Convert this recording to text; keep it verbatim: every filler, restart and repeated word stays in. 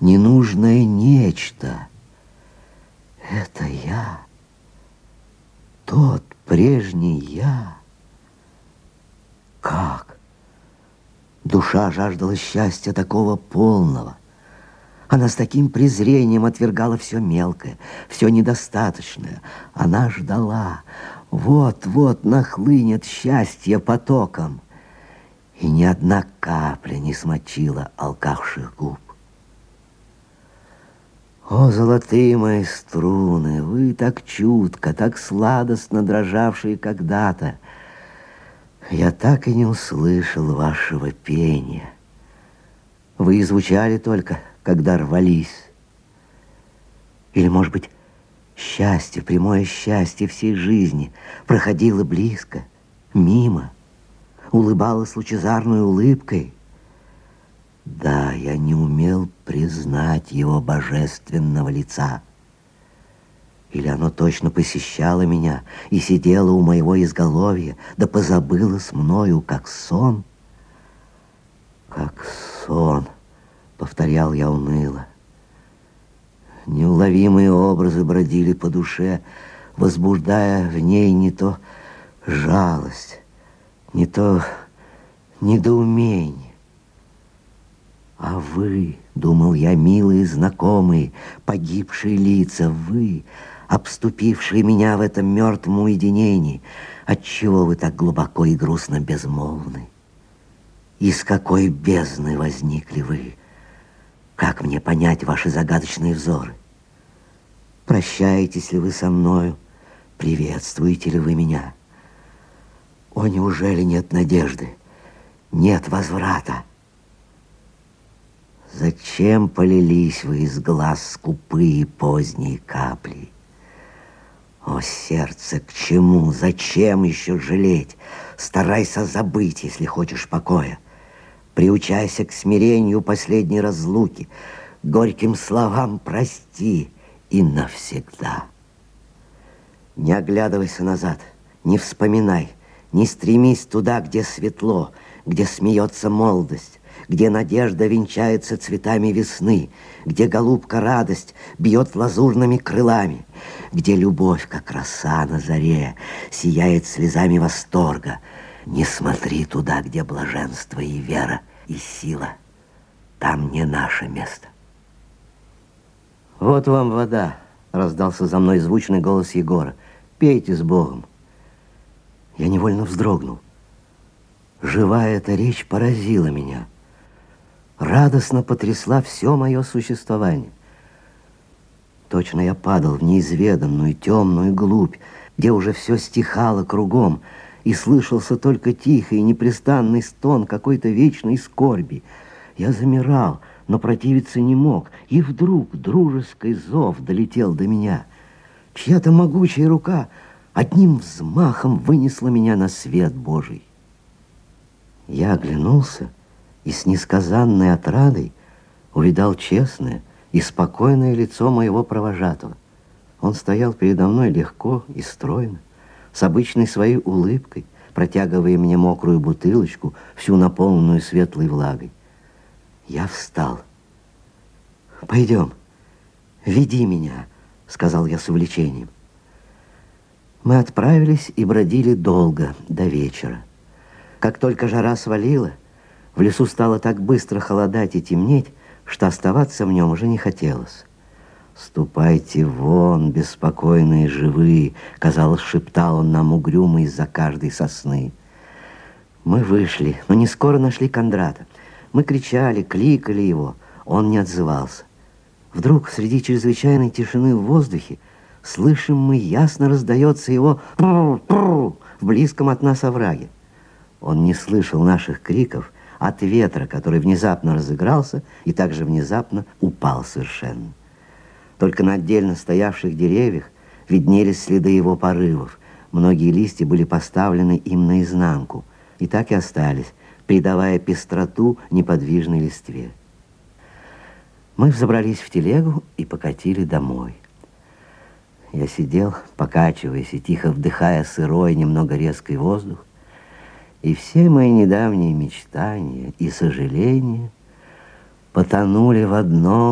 ненужное нечто. Это я, тот прежний я. Как? Душа жаждала счастья такого полного. Она с таким презрением отвергала все мелкое, все недостаточное. Она ждала, вот-вот нахлынет счастье потоком. И ни одна капля не смочила алкавших губ. О, золотые мои струны, вы так чутко, так сладостно дрожавшие когда-то. Я так и не услышал вашего пения. Вы и звучали только, когда рвались. Или, может быть, счастье, прямое счастье всей жизни проходило близко, мимо, улыбалось лучезарной улыбкой. Да, я не умел признать его божественного лица. Или оно точно посещало меня и сидело у моего изголовья, да позабылось мною, как сон. Как сон, повторял я уныло. Неуловимые образы бродили по душе, возбуждая в ней не то жалость, не то недоумение. А вы, думал я, милые знакомые, погибшие лица, вы, обступившие меня в этом мертвом уединении, отчего вы так глубоко и грустно безмолвны? Из какой бездны возникли вы? Как мне понять ваши загадочные взоры? Прощаетесь ли вы со мною? Приветствуете ли вы меня? О, неужели нет надежды? Нет возврата? Зачем полились вы из глаз скупые поздние капли? О, сердце, к чему? Зачем еще жалеть? Старайся забыть, если хочешь покоя. Приучайся к смирению последней разлуки, горьким словам прости и навсегда. Не оглядывайся назад, не вспоминай, не стремись туда, где светло, где смеется молодость, где надежда венчается цветами весны, где голубка радость бьет лазурными крылами, где любовь, как роса на заре, сияет слезами восторга. Не смотри туда, где блаженство и вера, и сила. Там не наше место. Вот вам вода, раздался за мной звучный голос Егора. Пейте с Богом. Я невольно вздрогнул. Живая эта речь поразила меня. Радостно потрясла все мое существование. Точно я падал в неизведанную темную глубь, где уже все стихало кругом, и слышался только тихий и непрестанный стон какой-то вечной скорби. Я замирал, но противиться не мог, и вдруг дружеский зов долетел до меня. Чья-то могучая рука одним взмахом вынесла меня на свет Божий. Я оглянулся и с несказанной отрадой увидал честное и спокойное лицо моего провожатого. Он стоял передо мной легко и стройно, с обычной своей улыбкой, протягивая мне мокрую бутылочку, всю наполненную светлой влагой. Я встал. «Пойдем, веди меня», — сказал я с увлечением. Мы отправились и бродили долго, до вечера. Как только жара свалила, в лесу стало так быстро холодать и темнеть, что оставаться в нем уже не хотелось. «Ступайте вон, беспокойные живые», — казалось, шептал он нам угрюмо из-за каждой сосны. Мы вышли, но не скоро нашли Кондрата. Мы кричали, кликали его, он не отзывался. Вдруг среди чрезвычайной тишины в воздухе слышим мы, ясно раздается его «пру-пру» в близком от нас овраге. Он не слышал наших криков от ветра, который внезапно разыгрался и также внезапно упал совершенно. Только на отдельно стоявших деревьях виднелись следы его порывов. Многие листья были поставлены им наизнанку и так и остались, придавая пестроту неподвижной листве. Мы взобрались в телегу и покатили домой. Я сидел, покачиваясь и тихо вдыхая сырой, немного резкий воздух, и все мои недавние мечтания и сожаления потонули в одном